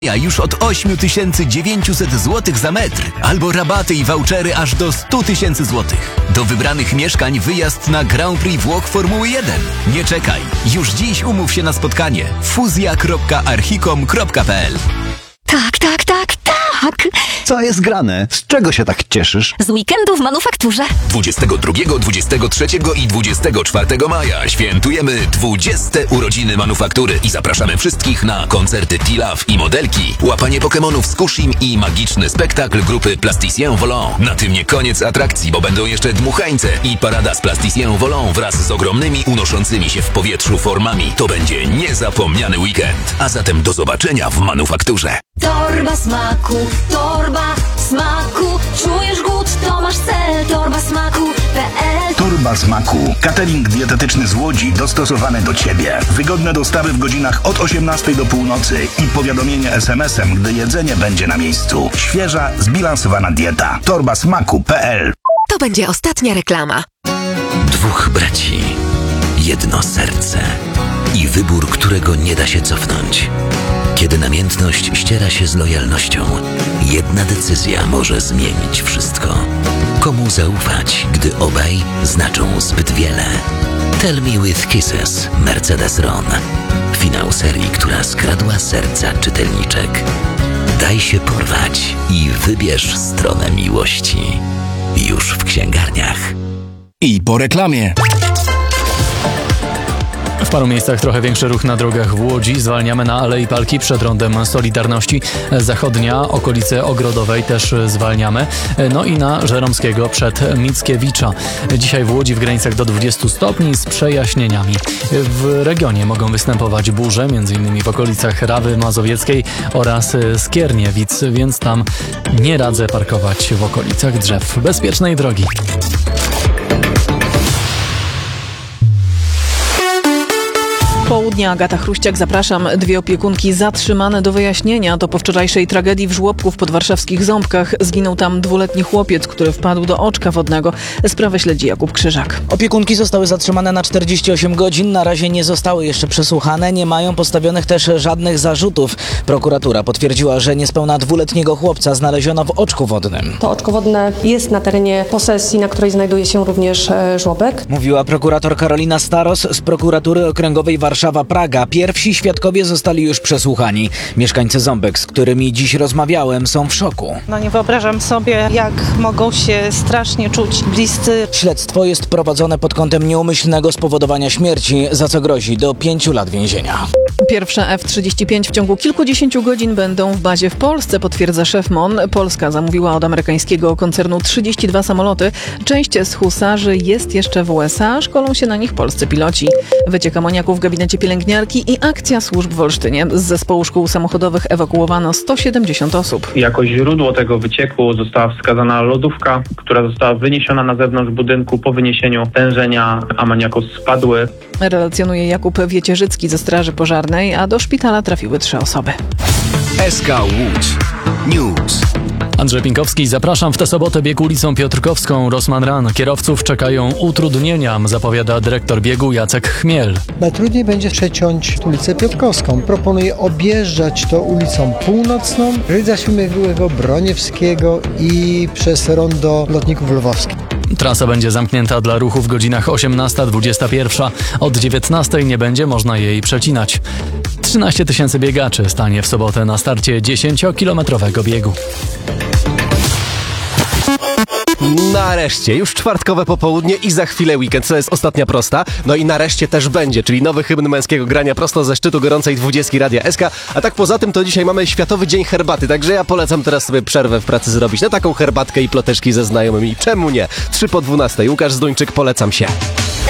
A już od 8900 zł za metr, albo rabaty i vouchery aż do 100 000 złotych. Do wybranych mieszkań wyjazd na Grand Prix Włoch Formuły 1. Nie czekaj, już dziś umów się na spotkanie. fuzja.archicom.pl. Tak. Co jest grane? Z czego się tak cieszysz? Z weekendu w manufakturze. 22, 23 i 24 maja świętujemy 20. urodziny Manufaktury i zapraszamy wszystkich na koncerty T-Love i Modelki, łapanie Pokemonów z Kushim i magiczny spektakl grupy Plasticien Volant. Na tym nie koniec atrakcji, bo będą jeszcze dmuchańce i parada z Plasticien Volant wraz z ogromnymi, unoszącymi się w powietrzu formami. To będzie niezapomniany weekend. A zatem do zobaczenia w Manufakturze. Torba smaku, czujesz głód, to masz cel. Torba smaku.pl. Torba smaku. Catering dietetyczny z Łodzi dostosowany do Ciebie. Wygodne dostawy w godzinach od 18 do północy i powiadomienie SMS-em, gdy jedzenie będzie na miejscu. Świeża, zbilansowana dieta. torbasmaku.pl. To będzie ostatnia reklama. Dwóch braci, jedno serce i wybór, którego nie da się cofnąć. Kiedy namiętność ściera się z lojalnością, jedna decyzja może zmienić wszystko. Komu zaufać, gdy obaj znaczą zbyt wiele? Tell Me With Kisses, Mercedes-Ron. Finał serii, która skradła serca czytelniczek. Daj się porwać i wybierz stronę miłości. Już w księgarniach. I po reklamie. W paru miejscach trochę większy ruch na drogach w Łodzi. Zwalniamy na Alei Palki przed Rondem Solidarności. Zachodnia, okolice Ogrodowej też zwalniamy. No i na Żeromskiego przed Mickiewicza. Dzisiaj w Łodzi w granicach do 20 stopni z przejaśnieniami. W regionie mogą występować burze, m.in. w okolicach Rawy Mazowieckiej oraz Skierniewic, więc tam nie radzę parkować w okolicach drzew. Bezpiecznej drogi. Południa, Agata Chruściak, zapraszam. Dwie opiekunki zatrzymane do wyjaśnienia. To po wczorajszej tragedii w żłobku w podwarszawskich Ząbkach. Zginął tam 2-letni chłopiec, który wpadł do oczka wodnego. Sprawę śledzi Jakub Krzyżak. Opiekunki zostały zatrzymane na 48 godzin. Na razie nie zostały jeszcze przesłuchane. Nie mają postawionych też żadnych zarzutów. Prokuratura potwierdziła, że niespełna 2-letniego chłopca znaleziono w oczku wodnym. To oczko wodne jest na terenie posesji, na której znajduje się również żłobek. Mówiła prokurator Karolina Staros z prokuratury okręgowej Warszawa-Praga. Pierwsi świadkowie zostali już przesłuchani. Mieszkańcy Ząbek, z którymi dziś rozmawiałem, są w szoku. Nie wyobrażam sobie, jak mogą się strasznie czuć bliscy. Śledztwo jest prowadzone pod kątem nieumyślnego spowodowania śmierci, za co grozi do 5 lat więzienia. Pierwsze F-35 w ciągu kilkudziesięciu godzin będą w bazie w Polsce, potwierdza szef MON. Polska zamówiła od amerykańskiego koncernu 32 samoloty. Część z husarzy jest jeszcze w USA, szkolą się na nich polscy piloci. Wyciek amoniaku w gabinecie pielęgniarki i akcja służb w Olsztynie. Z zespołu szkół samochodowych ewakuowano 170 osób. Jako źródło tego wycieku została wskazana lodówka, która została wyniesiona na zewnątrz budynku. Po wyniesieniu tężenia amoniaku spadły. Relacjonuje Jakub Wiecierzycki ze Straży Pożarnej, a do szpitala trafiły 3 osoby. SK Łódź News. Andrzej Pinkowski, zapraszam w tę sobotę bieg ulicą Piotrkowską Rossmann Run. Kierowców czekają utrudnienia, zapowiada dyrektor biegu Jacek Chmiel. Najtrudniej będzie przeciąć ulicę Piotrkowską. Proponuję objeżdżać to ulicą Północną, Rydza Śmigłego, Broniewskiego i przez rondo Lotników Lwowskich. Trasa będzie zamknięta dla ruchu w godzinach 18-21. Od 19 nie będzie można jej przecinać. 13 000 biegaczy stanie w sobotę na starcie 10-kilometrowego biegu. Nareszcie, już czwartkowe popołudnie i za chwilę weekend, to jest ostatnia prosta. No i nareszcie też będzie, czyli nowy hymn męskiego grania prosto ze szczytu gorącej 20 Radia SK. A tak poza tym to dzisiaj mamy Światowy Dzień Herbaty, także ja polecam teraz sobie przerwę w pracy zrobić na taką herbatkę i ploteczki ze znajomymi. Czemu nie? 3 po 12. Łukasz Zduńczyk, polecam się.